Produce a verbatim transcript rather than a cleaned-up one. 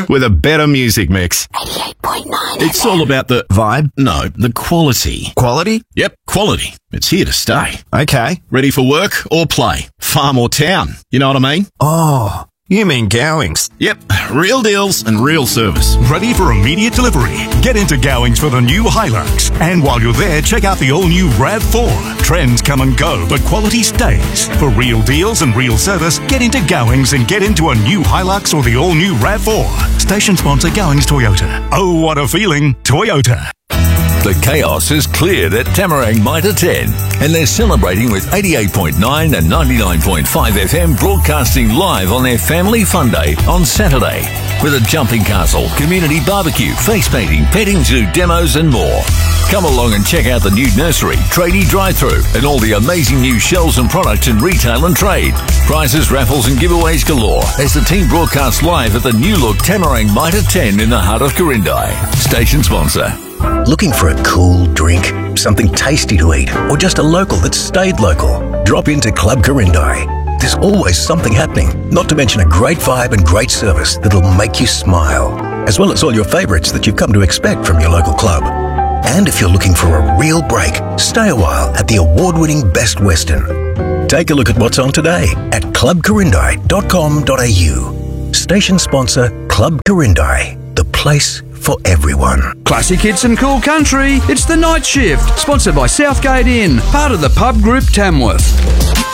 with a better music mix. eighty-eight point nine. It's all about the Vibe? No, the quality. Quality? Yep, quality. It's here to stay. Okay. Ready for work or play? Farm or town? You know what I mean? Oh, you mean Gowings? Yep, real deals and real service. Ready for immediate delivery? Get into Gowings for the new Hilux. And while you're there, check out the all-new RAV four. Trends come and go, but quality stays. For real deals and real service, get into Gowings and get into a new Hilux or the all-new RAV four. Station sponsor Gowings Toyota. Oh, what a feeling. Toyota. The chaos is cleared at Tamarang Mitre ten, and they're celebrating with eighty-eight point nine and ninety-nine point five F M broadcasting live on their Family Fun Day on Saturday, with a jumping castle, community barbecue, face painting, petting zoo demos and more. Come along and check out the new nursery, tradie drive-through, and all the amazing new shelves and products in retail and trade. Prizes, raffles and giveaways galore as the team broadcasts live at the new look Tamarang Mitre ten in the heart of Corindai. Station sponsor. Looking for a cool drink, something tasty to eat, or just a local that's stayed local? Drop into Club Corindai. There's always something happening, not to mention a great vibe and great service that'll make you smile, as well as all your favourites that you've come to expect from your local club. And if you're looking for a real break, stay a while at the award-winning Best Western. Take a look at what's on today at club corindai dot com dot a u. Station sponsor Club Corindai, the place for everyone. Classic hits and cool country. It's The Night Shift, sponsored by Southgate Inn, part of the Pub Group Tamworth.